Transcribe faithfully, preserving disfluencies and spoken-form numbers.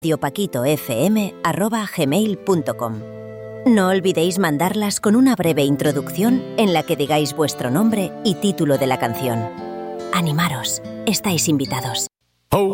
paquitofm arroba gmail punto com. No olvidéis mandarlas con una breve introducción en la que digáis vuestro nombre y título de la canción. Animaros, estáis invitados.